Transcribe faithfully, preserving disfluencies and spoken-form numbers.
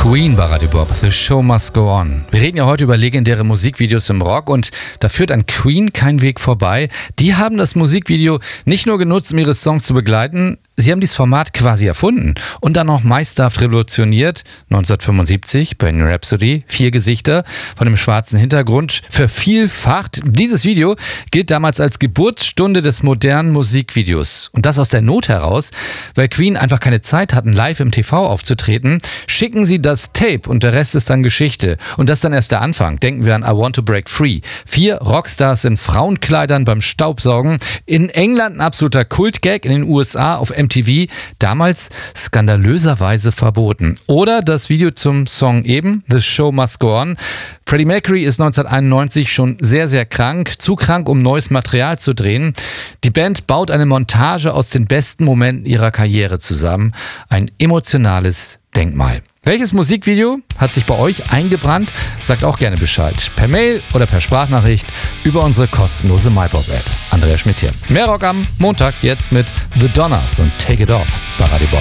Queen bei Radio Bob, The Show Must Go On. Wir reden ja heute über legendäre Musikvideos im Rock und da führt an Queen kein Weg vorbei. Die haben das Musikvideo nicht nur genutzt, um ihre Songs zu begleiten, sie haben dieses Format quasi erfunden und dann noch meisterhaft revolutioniert. neunzehnhundertfünfundsiebzig, Bohemian Rhapsody, vier Gesichter von einem schwarzen Hintergrund, vervielfacht. Dieses Video gilt damals als Geburtsstunde des modernen Musikvideos. Und das aus der Not heraus, weil Queen einfach keine Zeit hatten, live im T V aufzutreten, schicken sie das Tape und der Rest ist dann Geschichte. Und das ist dann erst der Anfang. Denken wir an I Want to Break Free. Vier Rockstars in Frauenkleidern beim Staubsaugen. In England ein absoluter Kultgag, in den U S A auf M T V, damals skandalöserweise verboten. Oder das Video zum Song eben, The Show Must Go On. Freddie Mercury ist neunzehnhunderteinundneunzig schon sehr, sehr krank, zu krank, um neues Material zu drehen. Die Band baut eine Montage aus den besten Momenten ihrer Karriere zusammen. Ein emotionales Denkmal. Welches Musikvideo hat sich bei euch eingebrannt? Sagt auch gerne Bescheid. Per Mail oder per Sprachnachricht über unsere kostenlose MyBob-App. Andreas Schmidt hier. Mehr Rock am Montag jetzt mit The Donners und Take It Off bei Radio Bob.